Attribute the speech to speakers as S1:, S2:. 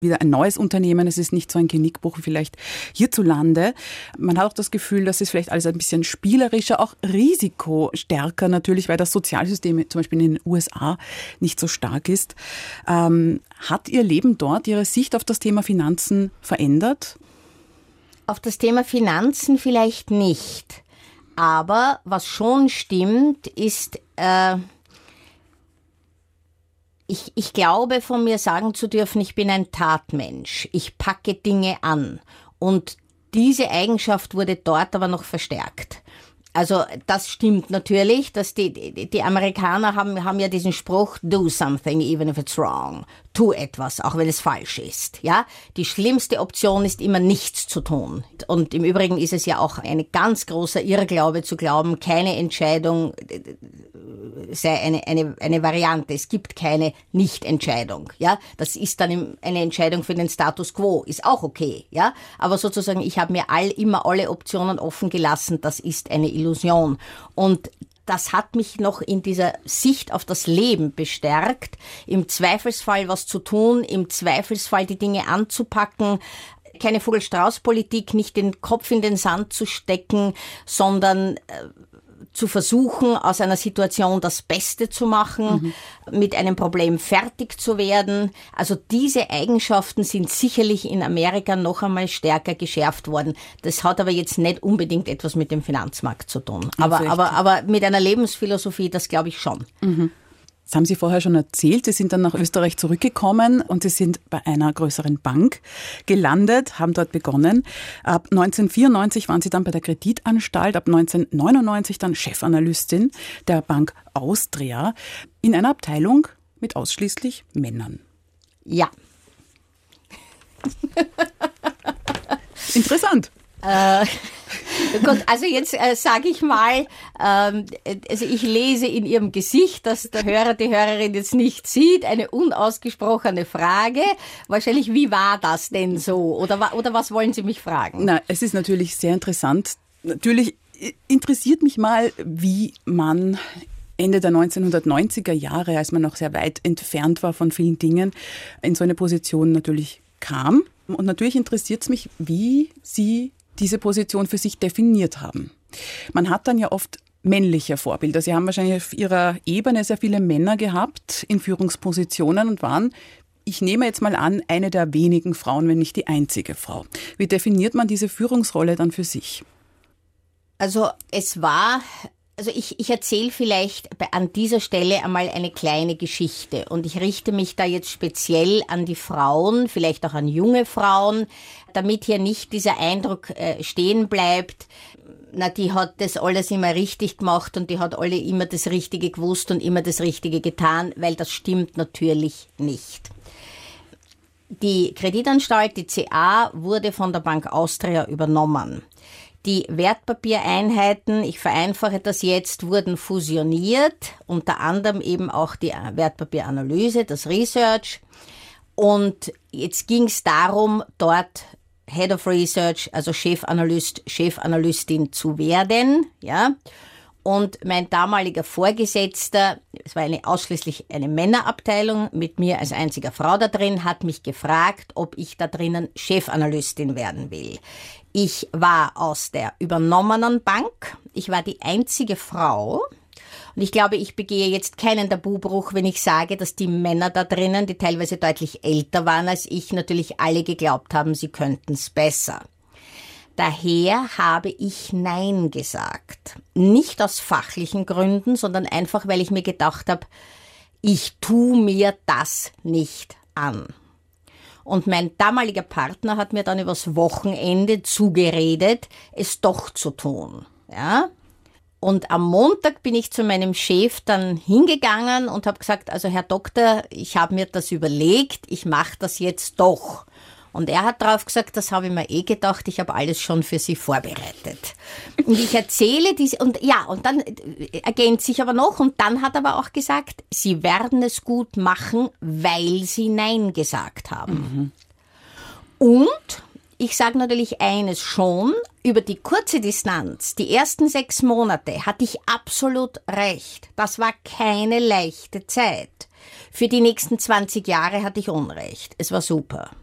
S1: wieder ein neues Unternehmen. Es ist nicht so ein Genickbruch wie vielleicht hierzulande. Man hat auch das Gefühl, dass es vielleicht alles ein bisschen spielerischer, auch risikostärker natürlich, weil das Sozialsystem zum Beispiel in den USA nicht so stark ist. Hat Ihr Leben dort, Ihre Sicht auf das Thema Finanzen verändert?
S2: Auf das Thema Finanzen vielleicht nicht. Aber was schon stimmt, ist, ich glaube, von mir sagen zu dürfen, ich bin ein Tatmensch. Ich packe Dinge an. Und diese Eigenschaft wurde dort aber noch verstärkt. Also das stimmt natürlich, dass die Amerikaner haben ja diesen Spruch, do something even if it's wrong. Tu etwas, auch wenn es falsch ist. Ja, die schlimmste Option ist immer nichts zu tun. Und im Übrigen ist es ja auch ein ganz großer Irrglaube zu glauben, keine Entscheidung sei eine Variante. Es gibt keine Nichtentscheidung. Ja, das ist dann eine Entscheidung für den Status quo. Ist auch okay. Ja, aber sozusagen, ich habe mir immer alle Optionen offen gelassen. Das ist eine Illusion. Und das hat mich noch in dieser Sicht auf das Leben bestärkt, im Zweifelsfall was zu tun, im Zweifelsfall die Dinge anzupacken, keine Vogel-Strauß-Politik, nicht den Kopf in den Sand zu stecken, sondern zu versuchen, aus einer Situation das Beste zu machen, mit einem Problem fertig zu werden. Also diese Eigenschaften sind sicherlich in Amerika noch einmal stärker geschärft worden. Das hat aber jetzt nicht unbedingt etwas mit dem Finanzmarkt zu tun. Aber mit einer Lebensphilosophie, das glaube ich schon.
S1: Das haben Sie vorher schon erzählt. Sie sind dann nach Österreich zurückgekommen und Sie sind bei einer größeren Bank gelandet, haben dort begonnen. Ab 1994 waren Sie dann bei der Kreditanstalt, ab 1999 dann Chefanalystin der Bank Austria in einer Abteilung mit ausschließlich Männern.
S2: Ja.
S1: Interessant.
S2: Gut, also jetzt sage ich mal, also ich lese in Ihrem Gesicht, dass der Hörer, die Hörerin jetzt nicht sieht, eine unausgesprochene Frage. Wahrscheinlich, wie war das denn so? Oder was wollen Sie mich fragen?
S1: Na, es ist natürlich sehr interessant. Natürlich interessiert mich mal, wie man Ende der 1990er Jahre, als man noch sehr weit entfernt war von vielen Dingen, in so eine Position natürlich kam. Und natürlich interessiert es mich, wie Sie diese Position für sich definiert haben. Man hat dann ja oft männliche Vorbilder. Sie haben wahrscheinlich auf Ihrer Ebene sehr viele Männer gehabt in Führungspositionen und waren, ich nehme jetzt mal an, eine der wenigen Frauen, wenn nicht die einzige Frau. Wie definiert man diese Führungsrolle dann für sich?
S2: Also ich erzähle vielleicht an dieser Stelle einmal eine kleine Geschichte und ich richte mich da jetzt speziell an die Frauen, vielleicht auch an junge Frauen, damit hier nicht dieser Eindruck stehen bleibt, na, die hat das alles immer richtig gemacht und die hat alle immer das Richtige gewusst und immer das Richtige getan, weil das stimmt natürlich nicht. Die Kreditanstalt, die CA, wurde von der Bank Austria übernommen. Die Wertpapiereinheiten, ich vereinfache das jetzt, wurden fusioniert, unter anderem eben auch die Wertpapieranalyse, das Research. Und jetzt ging es darum, dort Head of Research, also Chefanalyst, Chefanalystin zu werden, ja. Und mein damaliger Vorgesetzter, es war ausschließlich eine Männerabteilung, mit mir als einziger Frau da drin, hat mich gefragt, ob ich da drinnen Chefanalystin werden will. Ich war aus der übernommenen Bank, ich war die einzige Frau und ich glaube, ich begehe jetzt keinen Tabubruch, wenn ich sage, dass die Männer da drinnen, die teilweise deutlich älter waren als ich, natürlich alle geglaubt haben, sie könnten es besser. Daher habe ich Nein gesagt. Nicht aus fachlichen Gründen, sondern einfach, weil ich mir gedacht habe, ich tue mir das nicht an. Und mein damaliger Partner hat mir dann übers Wochenende zugeredet, es doch zu tun. Ja? Und am Montag bin ich zu meinem Chef dann hingegangen und habe gesagt, also Herr Doktor, ich habe mir das überlegt, ich mache das jetzt doch. Und er hat drauf gesagt, das habe ich mir gedacht, ich habe alles schon für Sie vorbereitet. Und ich erzähle diese, und dann ergänzt sich aber noch, und dann hat er aber auch gesagt, Sie werden es gut machen, weil Sie Nein gesagt haben. Und ich sage natürlich eines schon, über die kurze Distanz, die ersten 6 Monate, hatte ich absolut recht. Das war keine leichte Zeit. Für die nächsten 20 Jahre hatte ich Unrecht. Es war super.